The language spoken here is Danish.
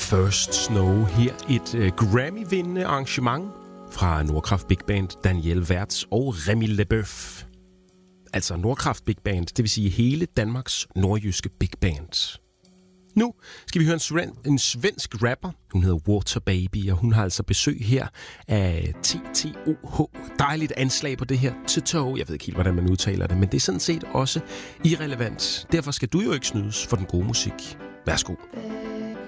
First Snow her. Et Grammy-vindende arrangement fra Nordkraft Big Band, Daniel Wertz og Remy Leboeuf. Altså Nordkraft Big Band, det vil sige hele Danmarks nordjyske big band. Nu skal vi høre en svensk rapper. Hun hedder Water Baby, og hun har altså besøg her af TTOH. Dejligt anslag på det her TTOH. Jeg ved ikke helt, hvordan man udtaler det, men det er sådan set også irrelevant. Derfor skal du jo ikke snydes for den gode musik. Værsgo.